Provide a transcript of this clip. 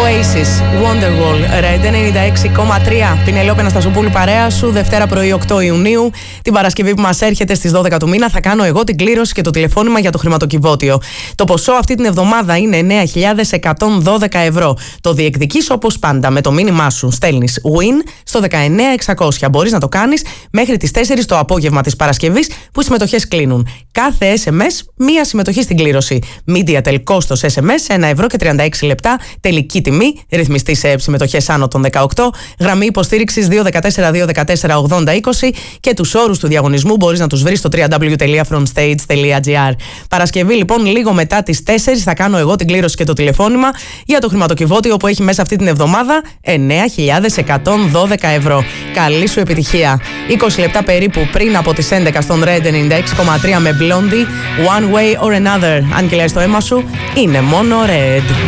Oasis, Wonderwall, Red 96,3. Πινελόπη Αναστασοπούλου παρέα σου, Δευτέρα πρωί 8 Ιουνίου. Την Παρασκευή που μας έρχεται στις 12 του μήνα θα κάνω εγώ την κλήρωση και το τηλεφώνημα για το χρηματοκιβώτιο. Το ποσό αυτή την εβδομάδα είναι 9.112 ευρώ. Το διεκδικείς όπως πάντα με το μήνυμά σου. Στέλνεις WIN στο 19600. Μπορείς να το κάνεις μέχρι τις 4 το απόγευμα της Παρασκευής που οι συμμετοχές κλείνουν. Κάθε SMS μία συμμετοχή στην κλήρωση. Mediatel κόστος SMS 1 ευρώ και 36 λεπτά. Τελική τιμή, ρυθμιστή σε συμμετοχές άνω των 18, γραμμή υποστήριξης 214-214-80-20 και τους όρους του διαγωνισμού μπορείς να τους βρεις στο www.frontstage.gr. Παρασκευή λοιπόν, λίγο μετά τις 4 θα κάνω εγώ την κλήρωση και το τηλεφώνημα για το χρηματοκιβώτιο που έχει μέσα αυτή την εβδομάδα 9.112 ευρώ. Καλή σου επιτυχία. 20 λεπτά περίπου πριν από τις 11 στον Red 96,3 με Blondie, One Way or Another. Αν κυλάει στο αίμα σου, είναι μόνο Red.